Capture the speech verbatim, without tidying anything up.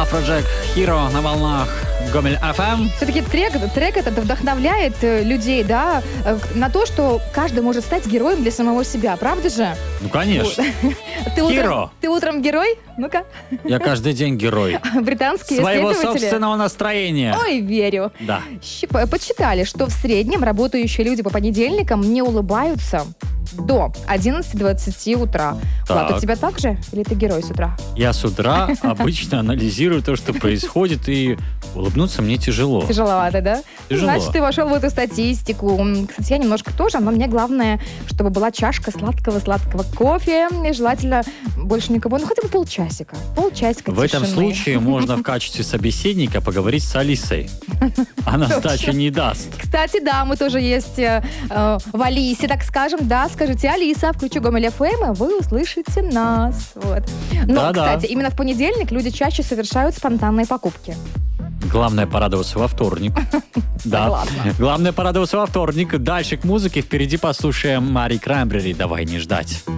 Афроджек Hero на волнах Гомель эф эм. Все-таки трек, трек этот вдохновляет людей, да, на то, что каждый может стать героем для самого себя, правда же? Ну, конечно. Ты Hero. утром, ты утром герой? Ну-ка. Я каждый день герой. Британские Своего исследователи... собственного настроения. Ой, верю. Да. Щ- Подсчитали, что в среднем работающие люди по понедельникам не улыбаются до одиннадцати двадцати утра. Так. Влад, у тебя так же? Или ты герой с утра? Я с утра обычно анализирую то, что происходит, и улыбнуться мне тяжело. Тяжеловато, да? Тяжело. Значит, ты вошел в эту статистику. Кстати, я немножко тоже, но мне главное, чтобы была чашка сладкого-сладкого кофе. И желательно больше никого, ну хотя бы полчасика. Полчасика В этом тишины. случае можно в качестве собеседника поговорить с Алисой. Она сдачи не даст. Кстати, да, мы тоже есть э, э, в Алисе, так скажем, да, скажите, Алиса, включи Гомель эф эм, и вы услышите нас. Вот. Но, Да-да. кстати, именно в понедельник люди чаще совершают спонтанные покупки. Главное порадоваться во вторник. Да. Согласна. Главное порадоваться во вторник. Дальше к музыке. Впереди послушаем Мари Краймбрери. Давай не ждать.